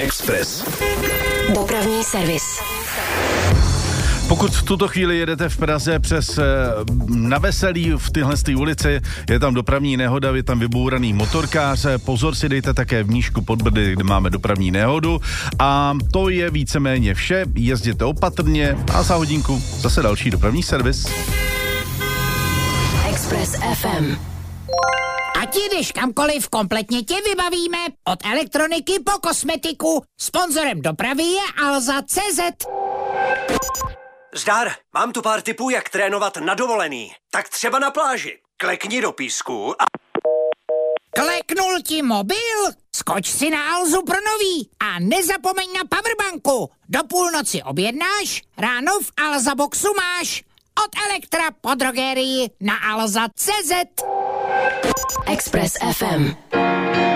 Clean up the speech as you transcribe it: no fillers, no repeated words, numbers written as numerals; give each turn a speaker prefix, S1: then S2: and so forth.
S1: Express.
S2: Dopravní servis.
S3: Pokud v tuto chvíli jedete v Praze přes na Veselí v téhle ulici, je tam dopravní nehoda, je tam vybouraný motorkář, pozor si dejte také v Mníšku pod Brdy, kde máme dopravní nehodu a to je víceméně vše, jezděte opatrně a za hodinku zase další dopravní servis.
S2: Express FM.
S4: Ať jdeš kamkoliv, kompletně tě vybavíme. Od elektroniky po kosmetiku. Sponzorem dopravy je Alza.cz.
S5: Zdar, mám tu pár tipů, jak trénovat na dovolený. Tak třeba na pláži. Klekni do písku a...
S4: Kleknul ti mobil? Skoč si na Alzu pro nový a nezapomeň na powerbanku. Do půlnoci objednáš, ráno v Alza Boxu máš. Od Elektra po drogerii na Alza.cz.
S2: Express FM.